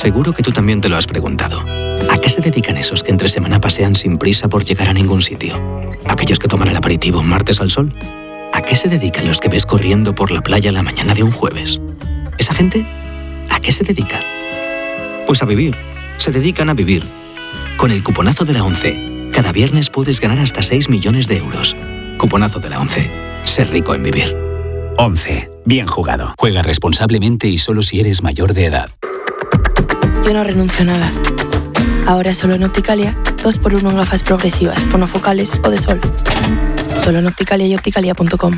Seguro que tú también te lo has preguntado. ¿A qué se dedican esos que entre semana pasean sin prisa por llegar a ningún sitio? ¿Aquellos que toman el aperitivo martes al sol? ¿A qué se dedican los que ves corriendo por la playa la mañana de un jueves? ¿Esa gente? ¿A qué se dedica? Pues a vivir. Se dedican a vivir. Con el cuponazo de la ONCE, cada viernes puedes ganar hasta 6 millones de euros. Cuponazo de la ONCE. Ser rico en vivir. ONCE. Bien jugado. Juega responsablemente y solo si eres mayor de edad. Yo no renuncio a nada. Ahora solo en Opticalia, 2x1 en gafas progresivas, monofocales o de sol. Solo en Opticalia y opticalia.com.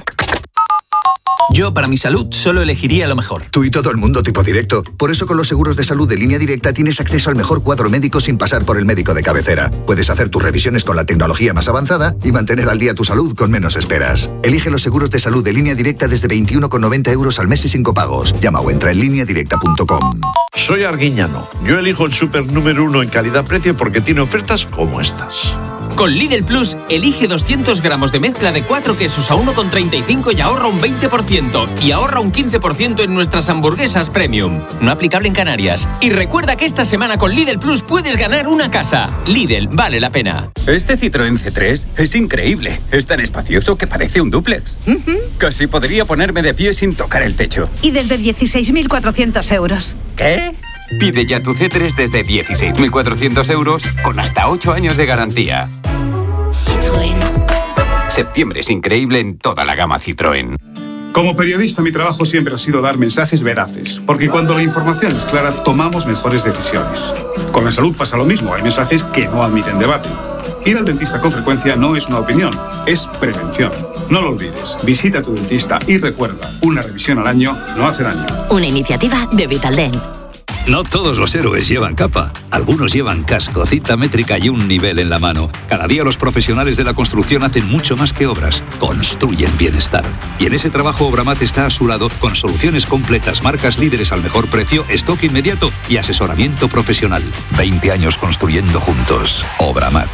Yo, para mi salud, solo elegiría lo mejor. Tú y todo el mundo tipo directo. Por eso con los seguros de salud de Línea Directa tienes acceso al mejor cuadro médico sin pasar por el médico de cabecera. Puedes hacer tus revisiones con la tecnología más avanzada y mantener al día tu salud con menos esperas. Elige los seguros de salud de Línea Directa desde 21,90 € al mes y sin copagos. Llama o entra en lineadirecta.com. Soy Arguiñano. Yo elijo el súper número 1 en calidad-precio porque tiene ofertas como estas. Con Lidl Plus, elige 200 gramos de mezcla de 4 quesos a 1,35 y ahorra un 20%. Y ahorra un 15% en nuestras hamburguesas premium. No aplicable en Canarias. Y recuerda que esta semana con Lidl Plus puedes ganar una casa. Lidl, vale la pena. Este Citroën C3 es increíble. Es tan espacioso que parece un dúplex. Casi podría ponerme de pie sin tocar el techo. Y desde 16.400 euros. ¿Qué? Pide ya tu C3 desde 16.400 € con hasta 8 años de garantía. Citroën. Septiembre es increíble en toda la gama Citroën. Como periodista, mi trabajo siempre ha sido dar mensajes veraces, porque cuando la información es clara, tomamos mejores decisiones. Con la salud pasa lo mismo, hay mensajes que no admiten debate. Ir al dentista con frecuencia no es una opinión, es prevención. No lo olvides, visita a tu dentista y recuerda, una revisión al año no hace daño. Una iniciativa de Vitaldent. No todos los héroes llevan capa. Algunos llevan casco, cinta métrica y un nivel en la mano. Cada día los profesionales de la construcción hacen mucho más que obras. Construyen bienestar. Y en ese trabajo Obramat está a su lado con soluciones completas, marcas líderes al mejor precio, stock inmediato y asesoramiento profesional. 20 años construyendo juntos. Obramat.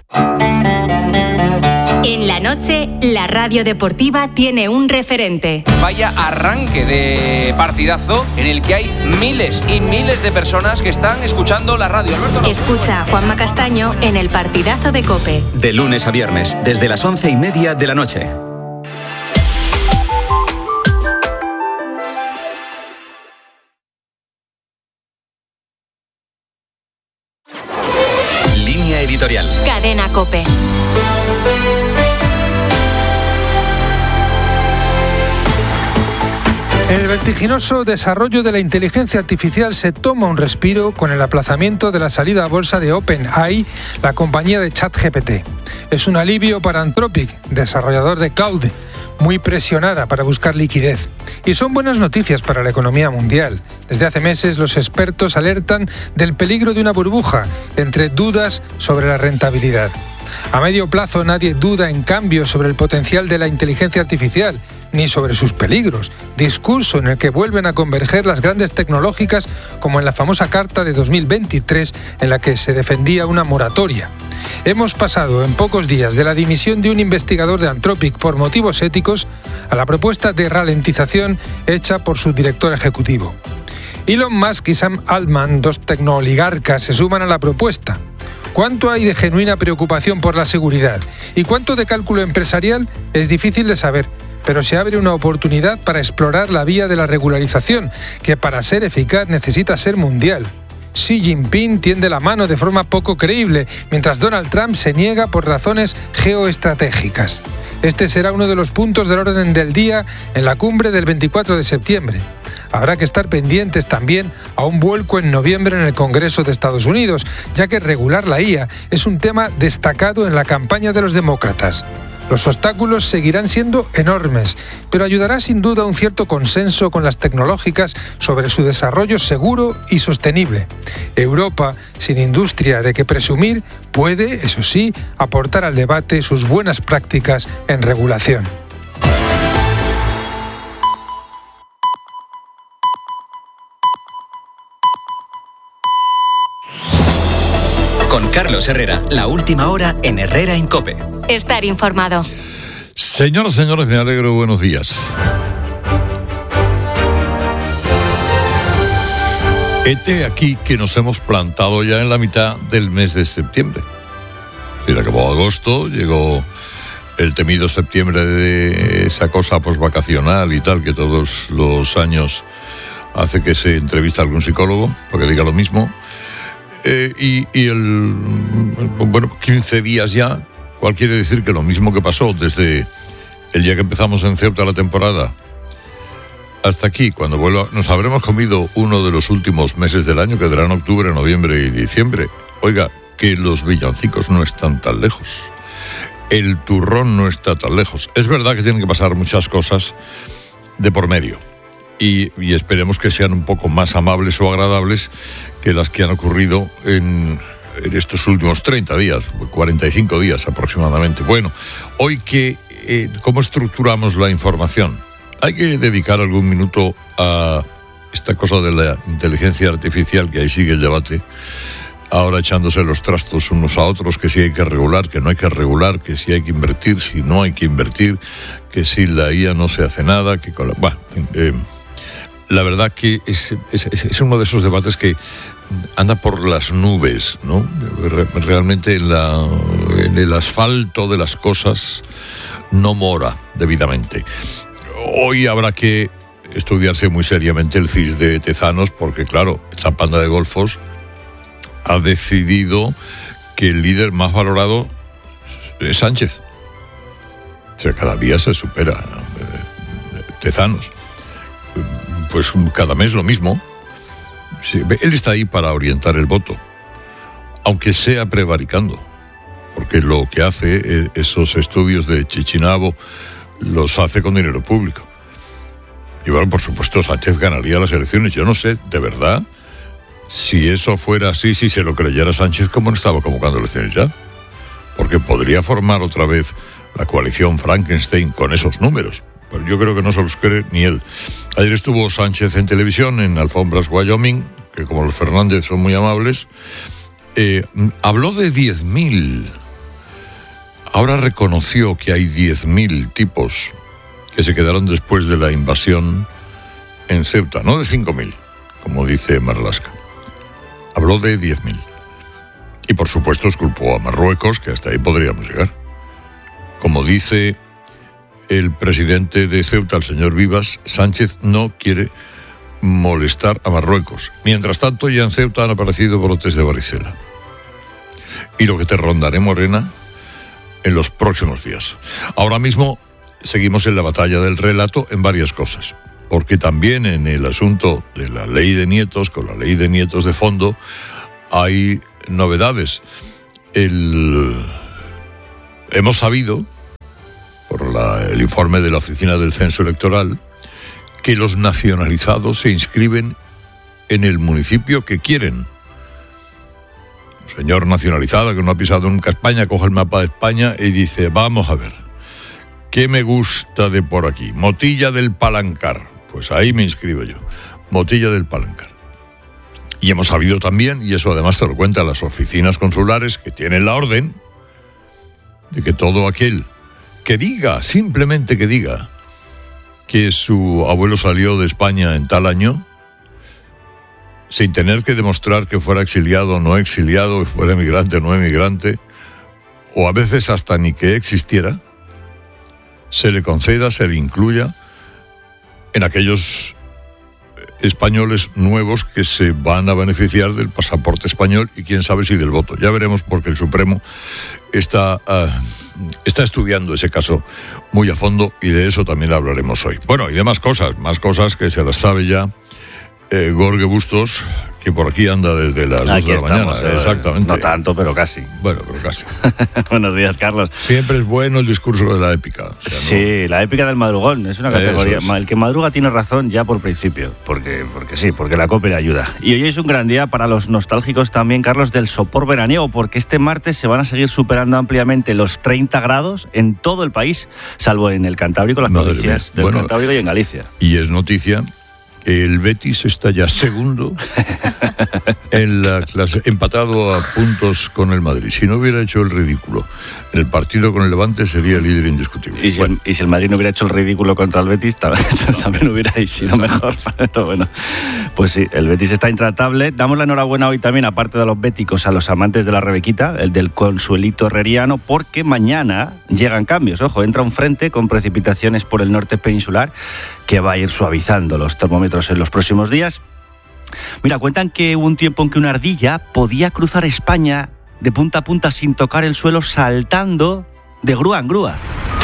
En la noche, la radio deportiva tiene un referente. Vaya arranque de partidazo en el que hay miles y miles de personas que están escuchando la radio. Escucha a Juanma Castaño en el partidazo de COPE. De lunes a viernes, desde las 11:30 de la noche. Línea editorial. Cadena COPE. El vertiginoso desarrollo de la inteligencia artificial se toma un respiro con el aplazamiento de la salida a bolsa de OpenAI, la compañía de ChatGPT. Es un alivio para Anthropic, desarrollador de cloud, muy presionada para buscar liquidez. Y son buenas noticias para la economía mundial. Desde hace meses los expertos alertan del peligro de una burbuja, entre dudas sobre la rentabilidad. A medio plazo nadie duda, en cambio, sobre el potencial de la inteligencia artificial, ni sobre sus peligros, discurso en el que vuelven a converger las grandes tecnológicas como en la famosa carta de 2023 en la que se defendía una moratoria. Hemos pasado en pocos días de la dimisión de un investigador de Anthropic por motivos éticos a la propuesta de ralentización hecha por su director ejecutivo. Elon Musk y Sam Altman, dos tecnooligarcas, se suman a la propuesta. ¿Cuánto hay de genuina preocupación por la seguridad? ¿Y cuánto de cálculo empresarial? Es difícil de saber, pero se abre una oportunidad para explorar la vía de la regularización, que para ser eficaz necesita ser mundial. Xi Jinping tiende la mano de forma poco creíble, mientras Donald Trump se niega por razones geoestratégicas. Este será uno de los puntos del orden del día en la cumbre del 24 de septiembre. Habrá que estar pendientes también a un vuelco en noviembre en el Congreso de Estados Unidos, ya que regular la IA es un tema destacado en la campaña de los demócratas. Los obstáculos seguirán siendo enormes, pero ayudará sin duda un cierto consenso con las tecnológicas sobre su desarrollo seguro y sostenible. Europa, sin industria de que presumir, puede, eso sí, aportar al debate sus buenas prácticas en regulación. Con Carlos Herrera, la última hora en Herrera en COPE. Estar informado. Señoras y señores, me alegro, buenos días. Hete aquí que nos hemos plantado ya en la mitad del mes de septiembre. Se acabó agosto, llegó el temido septiembre de esa cosa posvacacional y tal, que todos los años hace que se entrevista a algún psicólogo, porque diga lo mismo. Y 15 días ya, cual quiere decir que lo mismo que pasó desde el día que empezamos en Ceuta la temporada hasta aquí, cuando vuelva, nos habremos comido uno de los últimos meses del año, que darán octubre, noviembre y diciembre. Oiga, que los villancicos no están tan lejos. El turrón no está tan lejos. Es verdad que tienen que pasar muchas cosas de por medio. Y esperemos que sean un poco más amables o agradables que las que han ocurrido en estos últimos 30 días, 45 días aproximadamente. Bueno, hoy ¿cómo estructuramos la información? Hay que dedicar algún minuto a esta cosa de la inteligencia artificial, que ahí sigue el debate, ahora echándose los trastos unos a otros, que si hay que regular, que no hay que regular, que si hay que invertir, si no hay que invertir, que si la IA no se hace nada, que con la... la verdad que es uno de esos debates que anda por las nubes, ¿no? Realmente en el asfalto de las cosas no mora debidamente. Hoy habrá que estudiarse muy seriamente el CIS de Tezanos, porque claro, esta panda de golfos ha decidido que el líder más valorado es Sánchez. O sea, cada día se supera Tezanos. Pues cada mes lo mismo. Sí, él está ahí para orientar el voto, aunque sea prevaricando, porque lo que hace, esos estudios de Chichinabo, los hace con dinero público. Y bueno, por supuesto, Sánchez ganaría las elecciones. Yo no sé, de verdad, si eso fuera así, si se lo creyera Sánchez, ¿cómo no estaba convocando elecciones ya? Porque podría formar otra vez la coalición Frankenstein con esos números. Pero yo creo que no se los cree ni él. Ayer estuvo Sánchez en televisión, en Alfombras Wyoming, que como los Fernández son muy amables, habló de 10.000. Ahora reconoció que hay 10.000 tipos que se quedaron después de la invasión en Ceuta, no de 5.000, como dice Marlaska. Habló de 10.000. Y por supuesto culpó a Marruecos, que hasta ahí podríamos llegar. Como dice el presidente de Ceuta, el señor Vivas, Sánchez no quiere molestar a Marruecos. Mientras tanto, ya en Ceuta han aparecido brotes de varicela. Y lo que te rondaré, Morena, en los próximos días. Ahora mismo seguimos en la batalla del relato en varias cosas, porque también en el asunto de la ley de nietos, con la ley de nietos de fondo, hay novedades. Hemos sabido, por el informe de la Oficina del Censo Electoral, que los nacionalizados se inscriben en el municipio que quieren. Señor nacionalizado que no ha pisado nunca España, coge el mapa de España y dice, vamos a ver, ¿qué me gusta de por aquí? Motilla del Palancar. Pues ahí me inscribo yo. Motilla del Palancar. Y hemos sabido también, y eso además te lo cuentan las oficinas consulares, que tienen la orden de que todo aquel que diga, simplemente que diga, que su abuelo salió de España en tal año, sin tener que demostrar que fuera exiliado o no exiliado, que fuera emigrante o no emigrante, o a veces hasta ni que existiera, se le conceda, se le incluya en aquellos españoles nuevos que se van a beneficiar del pasaporte español y quién sabe si del voto. Ya veremos, porque el Supremo está estudiando ese caso muy a fondo, y de eso también hablaremos hoy. Bueno, y de más cosas que se las sabe ya Gorge Bustos, que por aquí anda desde las 2 de la mañana. Exactamente. No tanto, pero casi. Bueno, pero casi. Buenos días, Carlos. Siempre es bueno el discurso de la épica. O sea, sí, la épica del madrugón. Es una categoría. El que madruga tiene razón ya por principio. Porque la COPE le ayuda. Y hoy es un gran día para los nostálgicos también, Carlos, del sopor veraniego, porque este martes se van a seguir superando ampliamente los 30 grados en todo el país, salvo en el Cantábrico, las provincias del Cantábrico y en Galicia. Y es noticia que el Betis está ya segundo en la clase, empatado a puntos con el Madrid. Si no hubiera hecho el ridículo en el partido con el Levante, sería el líder indiscutible. Y si el Madrid no hubiera hecho el ridículo contra el Betis, también hubiera sido mejor. Pero bueno, pues sí, el Betis está intratable. Damos la enhorabuena hoy también, aparte de los béticos, a los amantes de la Rebequita, el del Consuelito herreriano, porque mañana llegan cambios. Ojo, entra un frente con precipitaciones por el norte peninsular que va a ir suavizando los termómetros en los próximos días. Mira, cuentan que hubo un tiempo en que una ardilla podía cruzar España de punta a punta sin tocar el suelo, saltando de grúa en grúa.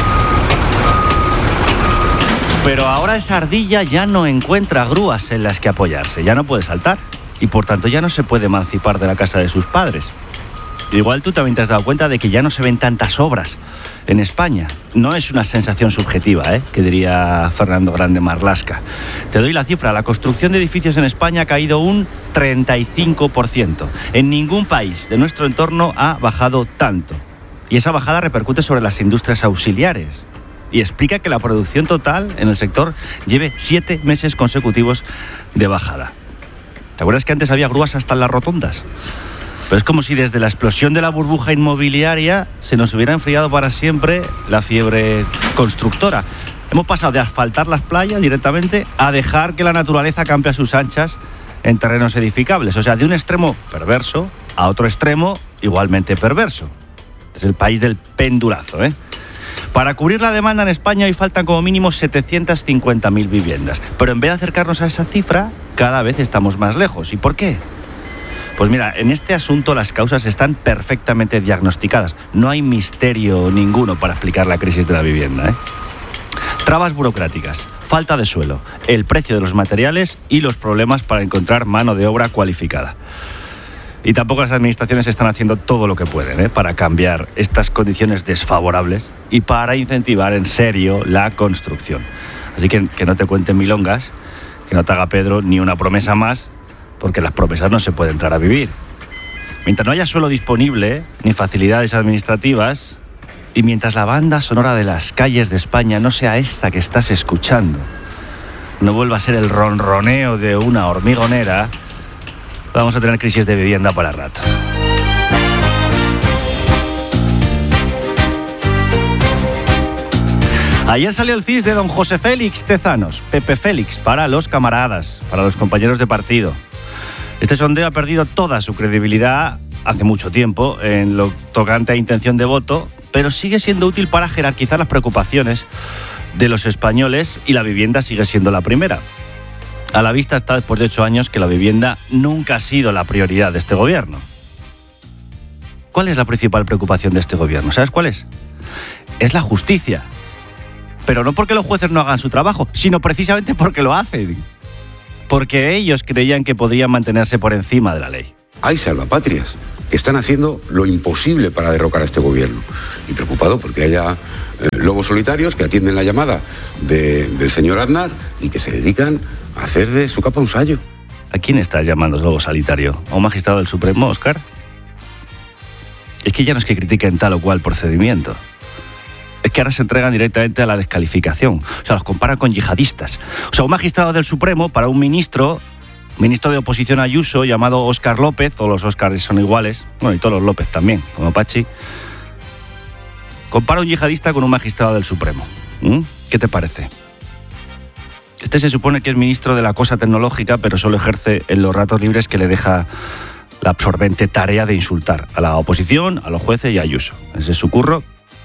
Pero ahora esa ardilla ya no encuentra grúas en las que apoyarse, ya no puede saltar y por tanto ya no se puede emancipar de la casa de sus padres. Igual tú también te has dado cuenta de que ya no se ven tantas obras en España. No es una sensación subjetiva, que diría Fernando Grande Marlaska. Te doy la cifra, la construcción de edificios en España ha caído un 35%. En ningún país de nuestro entorno ha bajado tanto. Y esa bajada repercute sobre las industrias auxiliares. Y explica que la producción total en el sector lleve 7 meses consecutivos de bajada. ¿Te acuerdas que antes había grúas hasta en las rotondas? Pero es como si desde la explosión de la burbuja inmobiliaria se nos hubiera enfriado para siempre la fiebre constructora. Hemos pasado de asfaltar las playas directamente a dejar que la naturaleza campe a sus anchas en terrenos edificables. O sea, de un extremo perverso a otro extremo igualmente perverso. Es el país del pendulazo, Para cubrir la demanda en España hoy faltan como mínimo 750.000 viviendas. Pero en vez de acercarnos a esa cifra, cada vez estamos más lejos. ¿Y por qué? Pues mira, en este asunto las causas están perfectamente diagnosticadas. No hay misterio ninguno para explicar la crisis de la vivienda. Trabas burocráticas, falta de suelo, el precio de los materiales y los problemas para encontrar mano de obra cualificada. Y tampoco las administraciones están haciendo todo lo que pueden para cambiar estas condiciones desfavorables y para incentivar en serio la construcción. Así que no te cuenten milongas, que no te haga Pedro ni una promesa más, porque las promesas no se puede entrar a vivir. Mientras no haya suelo disponible, ni facilidades administrativas, y mientras la banda sonora de las calles de España no sea esta que estás escuchando, no vuelva a ser el ronroneo de una hormigonera, vamos a tener crisis de vivienda para rato. Ayer salió el CIS de don José Félix Tezanos, Pepe Félix, para los camaradas, para los compañeros de partido. Este sondeo ha perdido toda su credibilidad hace mucho tiempo en lo tocante a intención de voto, pero sigue siendo útil para jerarquizar las preocupaciones de los españoles y la vivienda sigue siendo la primera. A la vista está, después de 8 años, que la vivienda nunca ha sido la prioridad de este gobierno. ¿Cuál es la principal preocupación de este gobierno? ¿Sabes cuál es? Es la justicia. Pero no porque los jueces no hagan su trabajo, sino precisamente porque lo hacen. Porque ellos creían que podrían mantenerse por encima de la ley. Hay salvapatrias que están haciendo lo imposible para derrocar a este gobierno. Y preocupado porque haya lobos solitarios que atienden la llamada del señor Aznar y que se dedican a hacer de su capa un sayo. ¿A quién estás llamando lobo solitario? ¿A un magistrado del Supremo, Óscar? Es que ya no es que critiquen tal o cual procedimiento. Es que ahora se entregan directamente a la descalificación. O sea, los comparan con yihadistas. O sea, un magistrado del Supremo para un ministro de oposición Ayuso llamado Óscar López, todos los Óscares son iguales, bueno, y todos los López también, como Pachi. Compara un yihadista con un magistrado del Supremo. ¿Qué te parece? Este se supone que es ministro de la cosa tecnológica, pero solo ejerce en los ratos libres que le deja la absorbente tarea de insultar a la oposición, a los jueces y a Ayuso. Ese es su curro.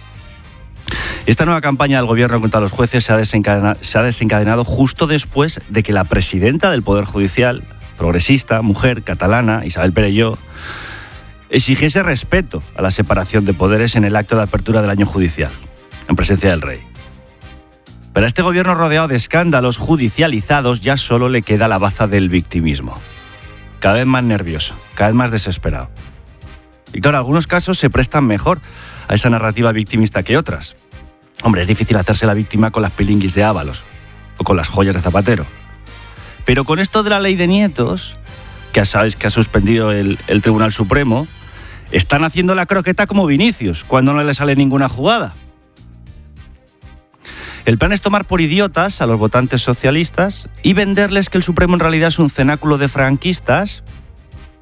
Esta nueva campaña del gobierno contra los jueces se ha desencadenado justo después de que la presidenta del Poder Judicial, progresista, mujer, catalana, Isabel Perelló, exigiese respeto a la separación de poderes en el acto de apertura del año judicial, en presencia del rey. Pero a este gobierno rodeado de escándalos judicializados ya solo le queda la baza del victimismo. Cada vez más nervioso, cada vez más desesperado. Y claro, algunos casos se prestan mejor a esa narrativa victimista que otras. Hombre, es difícil hacerse la víctima con las pilinguis de Ábalos o con las joyas de Zapatero. Pero con esto de la ley de nietos, que sabes que ha suspendido el Tribunal Supremo, están haciendo la croqueta como Vinicius, cuando no le sale ninguna jugada. El plan es tomar por idiotas a los votantes socialistas y venderles que el Supremo en realidad es un cenáculo de franquistas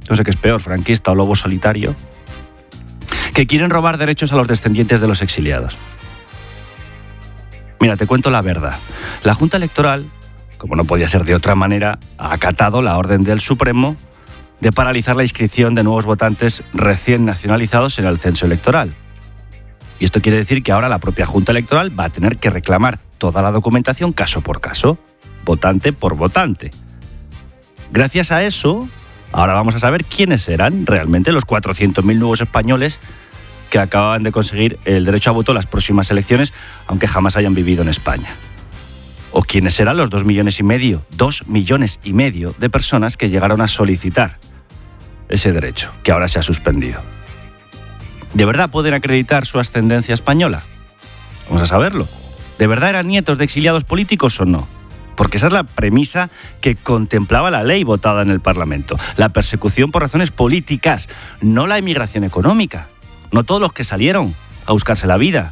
no sé qué es peor, franquista o lobo solitario, que quieren robar derechos a los descendientes de los exiliados. Mira, te cuento la verdad. La Junta Electoral, como no podía ser de otra manera, ha acatado la orden del Supremo de paralizar la inscripción de nuevos votantes recién nacionalizados en el censo electoral. Y esto quiere decir que ahora la propia Junta Electoral va a tener que reclamar toda la documentación caso por caso, votante por votante. Gracias a eso, ahora vamos a saber quiénes eran realmente los 400.000 nuevos españoles que acaban de conseguir el derecho a voto en las próximas elecciones, aunque jamás hayan vivido en España. O quiénes serán los 2,5 millones de personas que llegaron a solicitar ese derecho, que ahora se ha suspendido. ¿De verdad pueden acreditar su ascendencia española? Vamos a saberlo. ¿De verdad eran nietos de exiliados políticos o no? Porque esa es la premisa que contemplaba la ley votada en el Parlamento. La persecución por razones políticas, no la emigración económica. No todos los que salieron a buscarse la vida.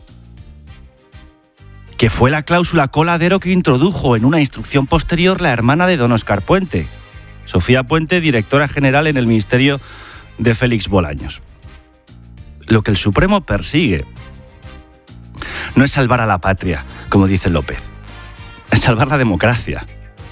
Que fue la cláusula coladero que introdujo en una instrucción posterior la hermana de don Óscar Puente, Sofía Puente, directora general en el Ministerio de Félix Bolaños. Lo que el Supremo persigue no es salvar a la patria, como dice López, es salvar la democracia.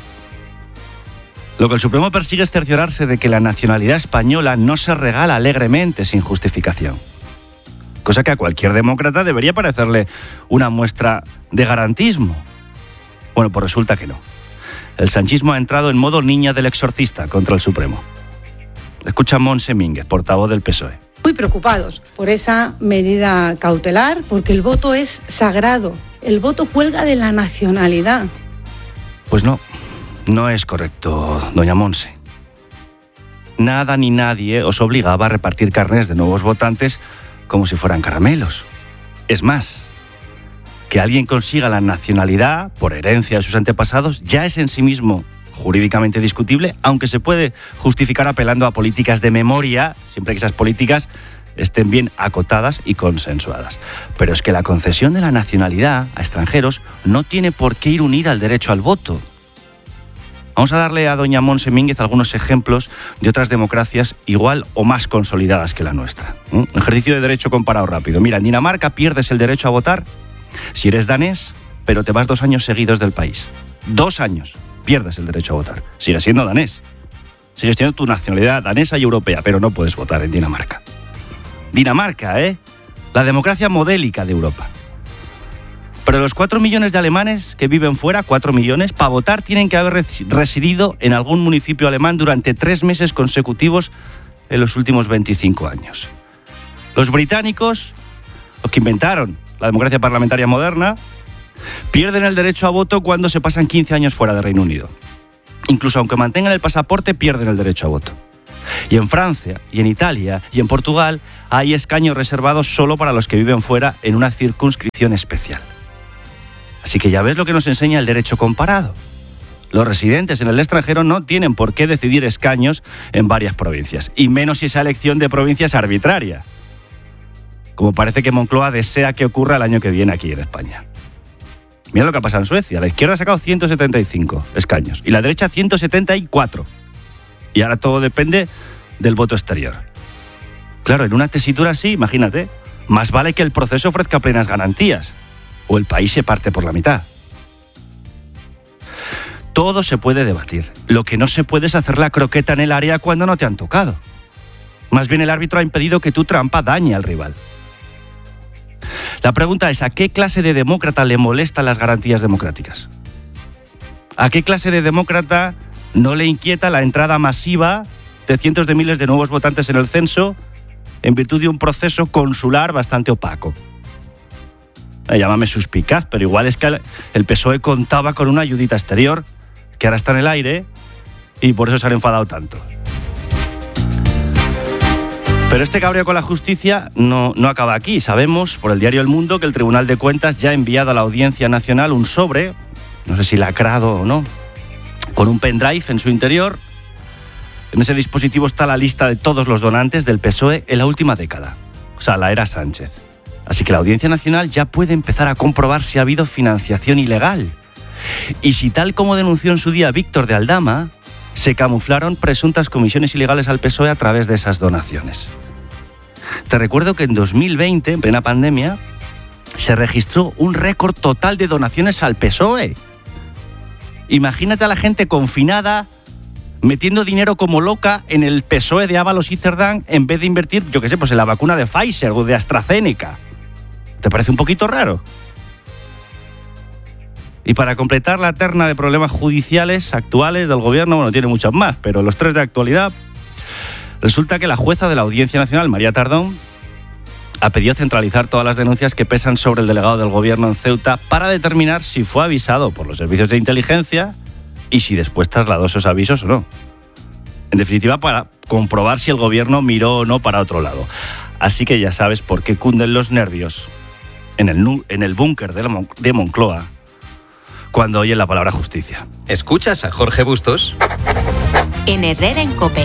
Lo que el Supremo persigue es cerciorarse de que la nacionalidad española no se regala alegremente sin justificación. Cosa que a cualquier demócrata debería parecerle una muestra de garantismo. Bueno, pues resulta que no. El sanchismo ha entrado en modo niña del exorcista contra el Supremo. Escucha a Montse Mínguez, portavoz del PSOE. Muy preocupados por esa medida cautelar, porque el voto es sagrado. El voto cuelga de la nacionalidad. Pues no es correcto, doña Montse. Nada ni nadie os obligaba a repartir carnés de nuevos votantes como si fueran caramelos. Es más, que alguien consiga la nacionalidad por herencia de sus antepasados ya es en sí mismo jurídicamente discutible, aunque se puede justificar apelando a políticas de memoria, siempre que esas políticas estén bien acotadas y consensuadas. Pero es que la concesión de la nacionalidad a extranjeros no tiene por qué ir unida al derecho al voto. Vamos a darle a doña Montse Mínguez algunos ejemplos de otras democracias igual o más consolidadas que la nuestra. Ejercicio de derecho comparado rápido. Mira, en Dinamarca pierdes el derecho a votar si eres danés, pero te vas 2 años seguidos del país. 2 años pierdes el derecho a votar. Sigues siendo danés. Sigues teniendo tu nacionalidad danesa y europea, pero no puedes votar en Dinamarca. Dinamarca, la democracia modélica de Europa. Pero los 4 millones de alemanes que viven fuera, 4 millones, para votar tienen que haber residido en algún municipio alemán durante 3 meses consecutivos en los últimos 25 años. Los británicos, los que inventaron la democracia parlamentaria moderna, pierden el derecho a voto cuando se pasan 15 años fuera de Reino Unido. Incluso aunque mantengan el pasaporte, pierden el derecho a voto. Y en Francia, y en Italia, y en Portugal, hay escaños reservados solo para los que viven fuera en una circunscripción especial. Así que ya ves lo que nos enseña el derecho comparado. Los residentes en el extranjero no tienen por qué decidir escaños en varias provincias, y menos si esa elección de provincia es arbitraria, como parece que Moncloa desea que ocurra el año que viene aquí en España. Mira lo que ha pasado en Suecia. La izquierda ha sacado 175 escaños y la derecha 174. Y ahora todo depende del voto exterior. Claro, en una tesitura así, imagínate, más vale que el proceso ofrezca plenas garantías o el país se parte por la mitad. Todo se puede debatir. Lo que no se puede es hacer la croqueta en el área cuando no te han tocado. Más bien el árbitro ha impedido que tu trampa dañe al rival. La pregunta es, ¿a qué clase de demócrata le molestan las garantías democráticas? ¿A qué clase de demócrata no le inquieta la entrada masiva de cientos de miles de nuevos votantes en el censo en virtud de un proceso consular bastante opaco? Llámame suspicaz, pero igual es que el PSOE contaba con una ayudita exterior que ahora está en el aire y por eso se han enfadado tanto. Pero este cabreo con la justicia no acaba aquí. Sabemos por el diario El Mundo que el Tribunal de Cuentas ya ha enviado a la Audiencia Nacional un sobre, no sé si lacrado o no, con un pendrive en su interior. En ese dispositivo está la lista de todos los donantes del PSOE en la última década, o sea, la era Sánchez. Así que la Audiencia Nacional ya puede empezar a comprobar si ha habido financiación ilegal. Y si, tal como denunció en su día Víctor de Aldama, se camuflaron presuntas comisiones ilegales al PSOE a través de esas donaciones. Te recuerdo que en 2020, en plena pandemia, se registró un récord total de donaciones al PSOE. Imagínate a la gente confinada metiendo dinero como loca en el PSOE de Ábalos y Cerdán en vez de invertir, yo qué sé, pues en la vacuna de Pfizer o de AstraZeneca. ¿Te parece un poquito raro? Y para completar la terna de problemas judiciales actuales del gobierno, bueno, tiene muchos más, pero los 3 de actualidad, resulta que la jueza de la Audiencia Nacional, María Tardón, ha pedido centralizar todas las denuncias que pesan sobre el delegado del gobierno en Ceuta para determinar si fue avisado por los servicios de inteligencia y si después trasladó esos avisos o no. En definitiva, para comprobar si el gobierno miró o no para otro lado. Así que ya sabes por qué cunden los nervios en el búnker de Moncloa cuando oyen la palabra justicia. ¿Escuchas a Jorge Bustos? En Herrera en COPE.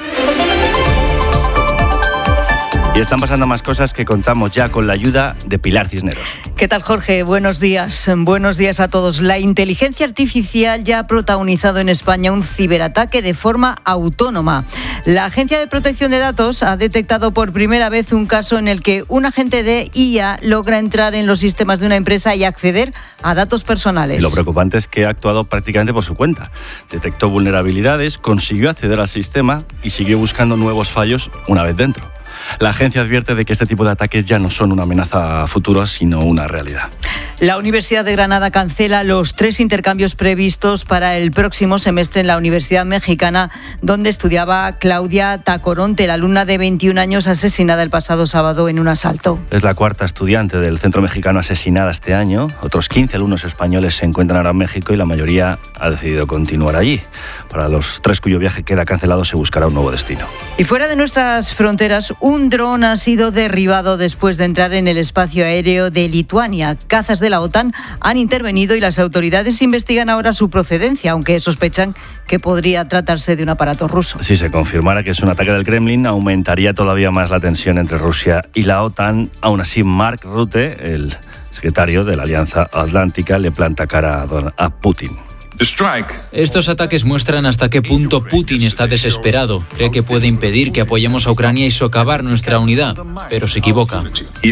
Y están pasando más cosas que contamos ya con la ayuda de Pilar Cisneros. ¿Qué tal, Jorge? Buenos días. Buenos días a todos. La inteligencia artificial ya ha protagonizado en España un ciberataque de forma autónoma. La Agencia de Protección de Datos ha detectado por primera vez un caso en el que un agente de IA logra entrar en los sistemas de una empresa y acceder a datos personales. Lo preocupante es que ha actuado prácticamente por su cuenta. Detectó vulnerabilidades, consiguió acceder al sistema y siguió buscando nuevos fallos una vez dentro. La agencia advierte de que este tipo de ataques ya no son una amenaza futura, sino una realidad. La Universidad de Granada cancela los 3 intercambios previstos para el próximo semestre en la Universidad Mexicana, donde estudiaba Claudia Tacoronte, la alumna de 21 años asesinada el pasado sábado en un asalto. Es la 4ª estudiante del centro mexicano asesinada este año. Otros 15 alumnos españoles se encuentran ahora en México y la mayoría ha decidido continuar allí. Para los 3 cuyo viaje queda cancelado se buscará un nuevo destino. Y fuera de nuestras fronteras, un dron ha sido derribado después de entrar en el espacio aéreo de Lituania. Cazas de la OTAN han intervenido y las autoridades investigan ahora su procedencia, aunque sospechan que podría tratarse de un aparato ruso. Si se confirmara que es un ataque del Kremlin, aumentaría todavía más la tensión entre Rusia y la OTAN. Aún así, Mark Rutte, el secretario de la Alianza Atlántica, le planta cara a Putin. Estos ataques muestran hasta qué punto Putin está desesperado. Cree que puede impedir que apoyemos a Ucrania y socavar nuestra unidad, pero se equivoca.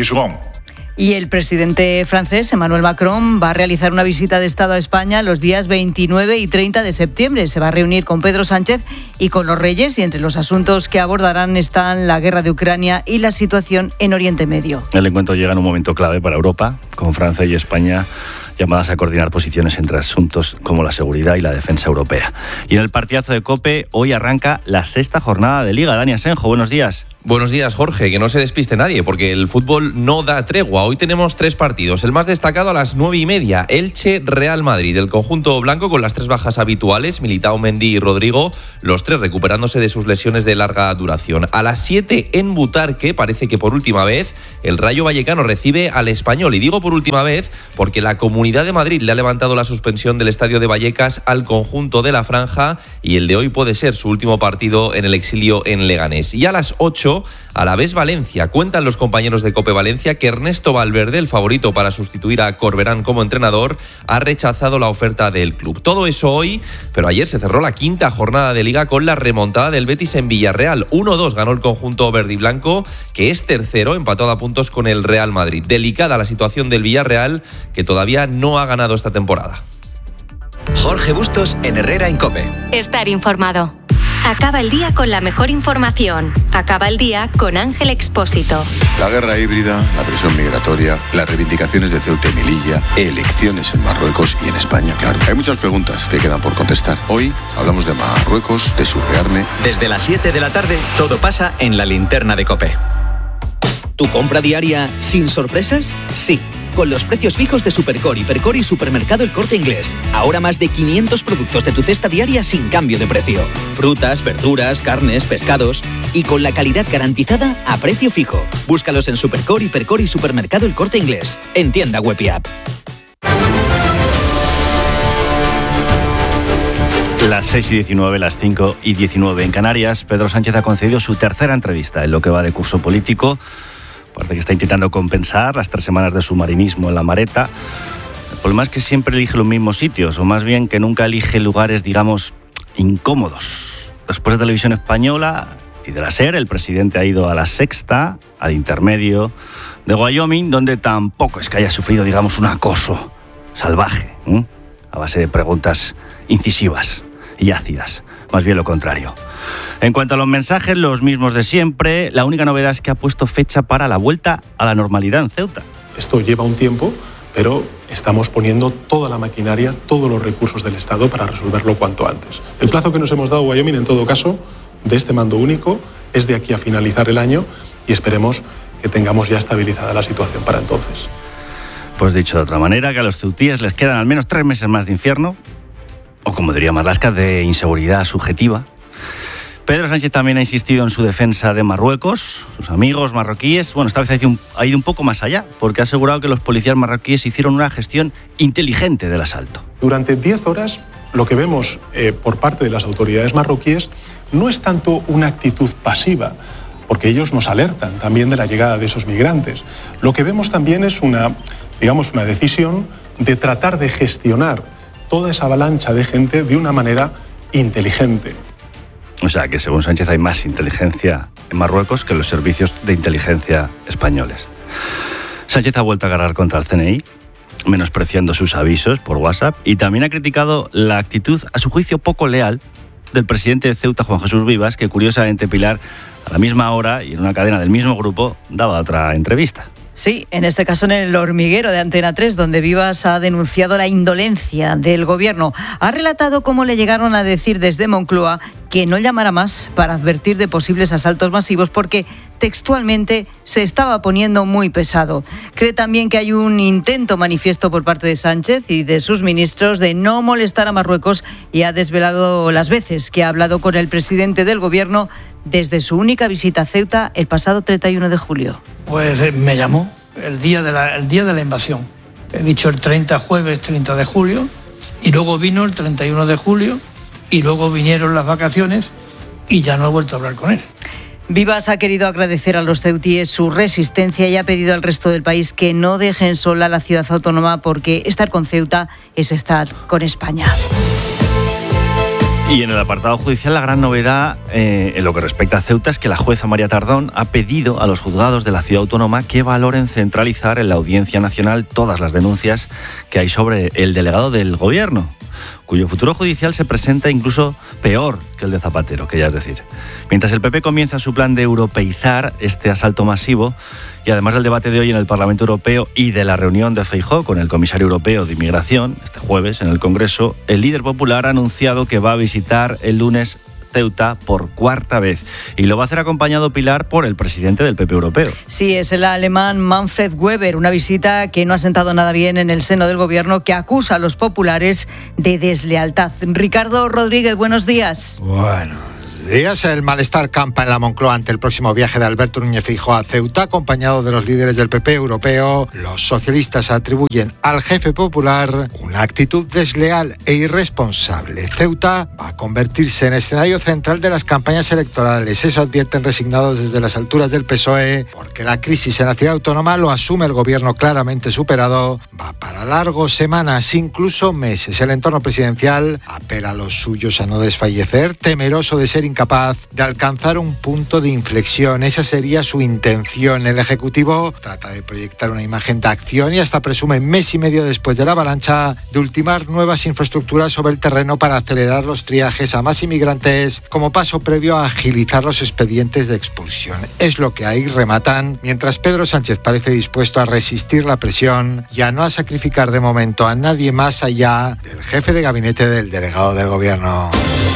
Y el presidente francés, Emmanuel Macron, va a realizar una visita de Estado a España los días 29 y 30 de septiembre. Se va a reunir con Pedro Sánchez y con los reyes, y entre los asuntos que abordarán están la guerra de Ucrania y la situación en Oriente Medio. El encuentro llega en un momento clave para Europa, con Francia y España llamadas a coordinar posiciones entre asuntos como la seguridad y la defensa europea. Y en el partidazo de COPE, hoy arranca la 6ª jornada de Liga. Dani Asenjo, buenos días. Buenos días, Jorge. Que no se despiste nadie, porque el fútbol no da tregua. Hoy tenemos 3 partidos. El más destacado a las 9:30, Elche-Real Madrid. El conjunto blanco con las 3 bajas habituales, Militao, Mendy y Rodrigo, los 3 recuperándose de sus lesiones de larga duración. A las 7 en Butarque, parece que por última vez, el Rayo Vallecano recibe al Español. Y digo por última vez porque la Comunidad de Madrid le ha levantado la suspensión del estadio de Vallecas al conjunto de la Franja y el de hoy puede ser su último partido en el exilio en Leganés. Y a las 8, Alavés-Valencia. Cuentan los compañeros de COPE Valencia que Ernesto Valverde, el favorito para sustituir a Corberán como entrenador, ha rechazado la oferta del club. Todo eso hoy, pero ayer se cerró la 5ª jornada de Liga con la remontada del Betis en Villarreal. 1-2 ganó el conjunto verde y blanco, que es tercero, empatado a puntos con el Real Madrid. Delicada la situación del Villarreal, que todavía no ha ganado esta temporada. Jorge Bustos en Herrera en COPE. Estar informado. Acaba el día con la mejor información. Acaba el día con Ángel Expósito. La guerra híbrida, la presión migratoria, las reivindicaciones de Ceuta y Melilla, elecciones en Marruecos y en España, claro. Hay muchas preguntas que quedan por contestar. Hoy hablamos de Marruecos, de su rearme. Desde las 7 de la tarde, todo pasa en la linterna de COPE. ¿Tu compra diaria sin sorpresas? Sí. Con los precios fijos de Supercor, Hipercor y Supermercado El Corte Inglés. Ahora más de 500 productos de tu cesta diaria sin cambio de precio. Frutas, verduras, carnes, pescados. Y con la calidad garantizada a precio fijo. Búscalos en Supercor, Hipercor y Supermercado El Corte Inglés. En tienda web y app. Las 6:19, las 5:19 en Canarias. Pedro Sánchez ha concedido su 3ª entrevista en lo que va de curso político. Parece que está intentando compensar las 3 semanas de submarinismo en la Mareta. El problema es que siempre elige los mismos sitios, o más bien que nunca elige lugares, digamos, incómodos. Después de Televisión Española y de la SER, el presidente ha ido a La Sexta, al intermedio de Wyoming, donde tampoco es que haya sufrido, digamos, un acoso salvaje, a base de preguntas incisivas y ácidas. Más bien lo contrario. En cuanto a los mensajes, los mismos de siempre. La única novedad es que ha puesto fecha para la vuelta a la normalidad en Ceuta. Esto lleva un tiempo, pero estamos poniendo toda la maquinaria, todos los recursos del Estado para resolverlo cuanto antes. El plazo que nos hemos dado, Wyoming, en todo caso, de este mando único, es de aquí a finalizar el año y esperemos que tengamos ya estabilizada la situación para entonces. Pues dicho de otra manera, que a los ceutíes les quedan al menos 3 meses más de infierno, o como diría Marlaska, de inseguridad subjetiva. Pedro Sánchez también ha insistido en su defensa de Marruecos, sus amigos marroquíes. Bueno, esta vez ha ido un poco más allá, porque ha asegurado que los policías marroquíes hicieron una gestión inteligente del asalto. Durante 10 horas, lo que vemos por parte de las autoridades marroquíes no es tanto una actitud pasiva, porque ellos nos alertan también de la llegada de esos migrantes. Lo que vemos también es una decisión de tratar de gestionar toda esa avalancha de gente de una manera inteligente. O sea que, según Sánchez, hay más inteligencia en Marruecos que los servicios de inteligencia españoles. Sánchez ha vuelto a cargar contra el CNI, menospreciando sus avisos por WhatsApp, y también ha criticado la actitud, a su juicio, poco leal del presidente de Ceuta, Juan Jesús Vivas, que curiosamente, Pilar, a la misma hora y en una cadena del mismo grupo, daba otra entrevista. Sí, en este caso en El Hormiguero de Antena 3, donde Vivas ha denunciado la indolencia del gobierno. Ha relatado cómo le llegaron a decir desde Moncloa que no llamara más para advertir de posibles asaltos masivos porque textualmente se estaba poniendo muy pesado. Cree también que hay un intento manifiesto por parte de Sánchez y de sus ministros de no molestar a Marruecos y ha desvelado las veces que ha hablado con el presidente del gobierno desde su única visita a Ceuta el pasado 31 de julio. Pues me llamó el día de la invasión. He dicho el jueves 30 de julio, y luego vino el 31 de julio, y luego vinieron las vacaciones, y ya no he vuelto a hablar con él. Vivas ha querido agradecer a los ceutíes su resistencia y ha pedido al resto del país que no dejen sola a la ciudad autónoma porque estar con Ceuta es estar con España. Y en el apartado judicial, la gran novedad en lo que respecta a Ceuta es que la jueza María Tardón ha pedido a los juzgados de la ciudad autónoma que valoren centralizar en la Audiencia Nacional todas las denuncias que hay sobre el delegado del gobierno, cuyo futuro judicial se presenta incluso peor que el de Zapatero, que ya es decir. Mientras el PP comienza su plan de europeizar este asalto masivo, y además del debate de hoy en el Parlamento Europeo y de la reunión de Feijóo con el comisario europeo de Inmigración, este jueves en el Congreso, el líder popular ha anunciado que va a visitar el lunes Ceuta por 4ª vez. Y lo va a hacer acompañado, Pilar, por el presidente del PP europeo. Sí, es el alemán Manfred Weber, una visita que no ha sentado nada bien en el seno del gobierno, que acusa a los populares de deslealtad. Ricardo Rodríguez, buenos días. Buenos días. El malestar campa en la Moncloa ante el próximo viaje de Alberto Núñez Feijóo a Ceuta, acompañado de los líderes del PP europeo. Los socialistas atribuyen al jefe popular una actitud desleal e irresponsable. Ceuta va a convertirse en escenario central de las campañas electorales. Eso advierten resignados desde las alturas del PSOE, porque la crisis en la ciudad autónoma, lo asume el gobierno claramente superado, va para largos, semanas, incluso meses. El entorno presidencial apela a los suyos a no desfallecer, temeroso de ser incapaz de alcanzar un punto de inflexión. Esa sería su intención. El Ejecutivo trata de proyectar una imagen de acción y hasta presume, mes y medio después de la avalancha, de ultimar nuevas infraestructuras sobre el terreno para acelerar los triajes a más inmigrantes como paso previo a agilizar los expedientes de expulsión. Es lo que ahí rematan, mientras Pedro Sánchez parece dispuesto a resistir la presión y a no sacrificar de momento a nadie más allá del jefe de gabinete del delegado del gobierno.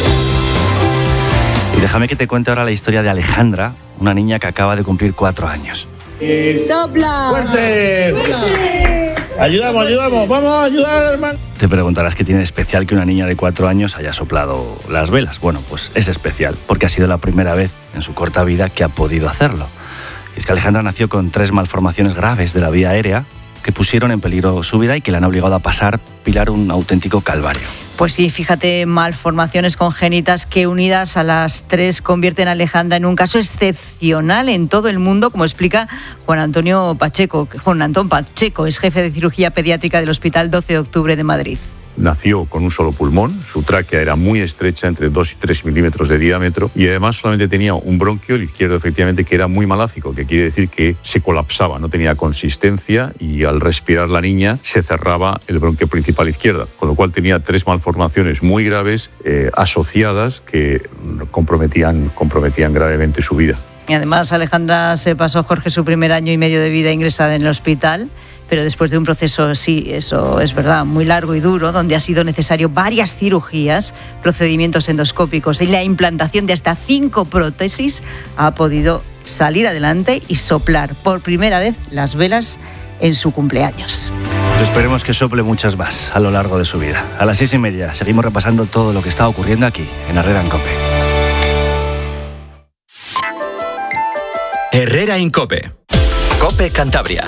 Y déjame que te cuente ahora la historia de Alejandra, una niña que acaba de cumplir 4 años. ¡Sopla! ¡Fuerte! Ayudamos, vamos a ayudar, hermano. Te preguntarás qué tiene de especial que una niña de 4 años haya soplado las velas. Bueno, pues es especial, porque ha sido la primera vez en su corta vida que ha podido hacerlo. Y es que Alejandra nació con 3 malformaciones graves de la vía aérea que pusieron en peligro su vida y que le han obligado a pasar, Pilar, un auténtico calvario. Pues sí, fíjate, malformaciones congénitas que unidas a las 3 convierten a Alejandra en un caso excepcional en todo el mundo, como explica Juan Antón Pacheco es jefe de cirugía pediátrica del Hospital 12 de Octubre de Madrid. nació con un solo pulmón, su tráquea era muy estrecha, entre 2 y 3 milímetros de diámetro, y además solamente tenía un bronquio, el izquierdo efectivamente, que era muy malácico, que quiere decir que se colapsaba, no tenía consistencia, y al respirar la niña se cerraba el bronquio principal izquierda, con lo cual tenía 3 malformaciones muy graves asociadas que comprometían gravemente su vida. Y además Alejandra se pasó, Jorge, su primer año y medio de vida ingresada en el hospital, pero después de un proceso, sí, eso es verdad, muy largo y duro, donde ha sido necesario varias cirugías, procedimientos endoscópicos y la implantación de hasta 5 prótesis, ha podido salir adelante y soplar por primera vez las velas en su cumpleaños. Pues esperemos que sople muchas más a lo largo de su vida. A las 6:30 seguimos repasando todo lo que está ocurriendo aquí, en Herrera en COPE. Herrera en COPE. COPE Cantabria.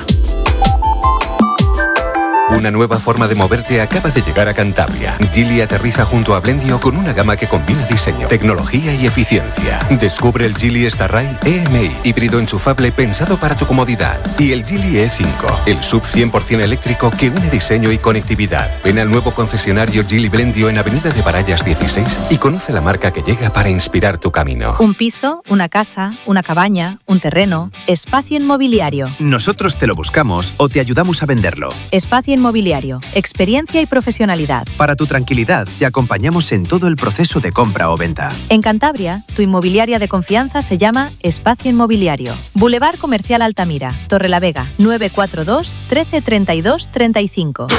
Una nueva forma de moverte acaba de llegar a Cantabria. Geely aterriza junto a Blendio con una gama que combina diseño, tecnología y eficiencia. Descubre el Geely Starride EMI, híbrido enchufable pensado para tu comodidad. Y el Geely E5, el SUV 100% eléctrico que une diseño y conectividad. Ven al nuevo concesionario Geely Blendio en Avenida de Barallas 16 y conoce la marca que llega para inspirar tu camino. Un piso, una casa, una cabaña, un terreno. Espacio Inmobiliario. Nosotros te lo buscamos o te ayudamos a venderlo. Espacio Inmobiliario, experiencia y profesionalidad. Para tu tranquilidad, te acompañamos en todo el proceso de compra o venta. En Cantabria, tu inmobiliaria de confianza se llama Espacio Inmobiliario. Boulevard Comercial Altamira, Torrelavega, 942 13 32 35.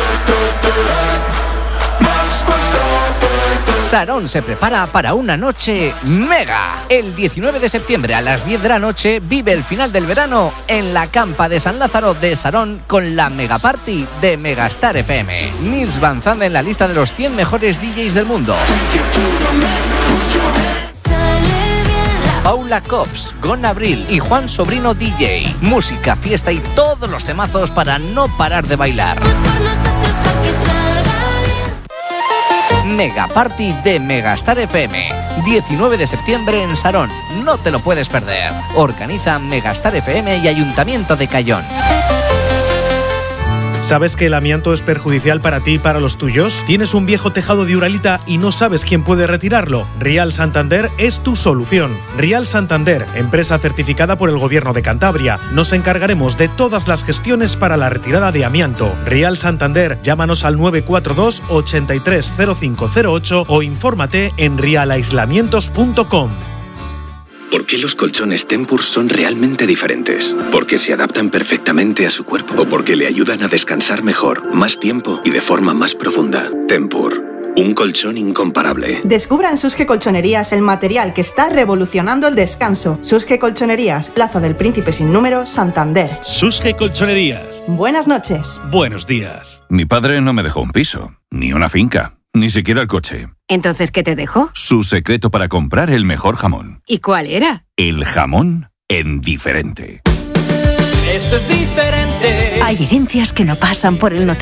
Sarón se prepara para una noche mega. El 19 de septiembre a las 10 de la noche vive el final del verano en la campa de San Lázaro de Sarón con la mega party de Megastar FM. Nils Van Zandt en la lista de los 100 mejores DJs del mundo. Paula Cops, Gon Abril y Juan Sobrino DJ. Música, fiesta y todos los temazos para no parar de bailar. Mega Party de Megastar FM, 19 de septiembre en Sarón. No te lo puedes perder. Organiza Megastar FM y Ayuntamiento de Cayón. ¿Sabes que el amianto es perjudicial para ti y para los tuyos? ¿Tienes un viejo tejado de Uralita y no sabes quién puede retirarlo? Rial Santander es tu solución. Rial Santander, empresa certificada por el Gobierno de Cantabria. Nos encargaremos de todas las gestiones para la retirada de amianto. Rial Santander, llámanos al 942 830508 o infórmate en rialaislamientos.com. ¿Por qué los colchones Tempur son realmente diferentes? Porque se adaptan perfectamente a su cuerpo o porque le ayudan a descansar mejor, más tiempo y de forma más profunda. Tempur, un colchón incomparable. Descubra en Susge Colchonerías el material que está revolucionando el descanso. Susge Colchonerías, Plaza del Príncipe sin número, Santander. Susge Colchonerías. Buenas noches. Buenos días. Mi padre no me dejó un piso, ni una finca, ni siquiera el coche. ¿Entonces qué te dejó? Su secreto para comprar el mejor jamón. ¿Y cuál era? El jamón en diferente. Esto es diferente. Hay herencias que no pasan por el notario.